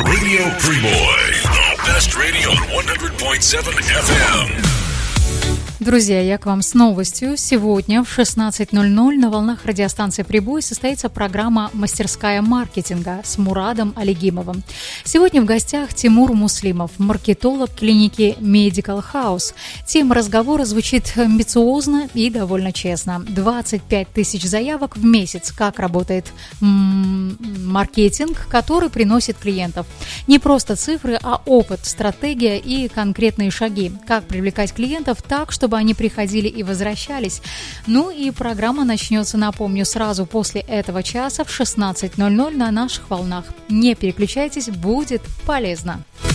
Radio Primoy, the best radio on 100.7 FM. Друзья, я к вам с новостью. Сегодня в 16:00 на волнах радиостанции «Прибой» состоится программа «Мастерская маркетинга» с Мурадом Алигимовым. Сегодня в гостях Тимур Муслимов, маркетолог клиники Medical House. Тема разговора звучит амбициозно и довольно честно. 25 тысяч заявок в месяц. Как работает маркетинг, который приносит клиентов. Не просто цифры, а опыт, стратегия и конкретные шаги. Как привлекать клиентов так, чтобы они приходили и возвращались. Ну и программа начнется, напомню, сразу после этого часа в 16:00 на наших волнах. Не переключайтесь, будет полезно.